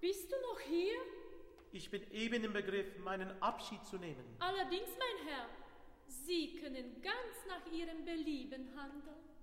bist du noch hier? Ich bin eben im Begriff, meinen Abschied zu nehmen. Allerdings, mein Herr, Sie können ganz nach Ihrem Belieben handeln.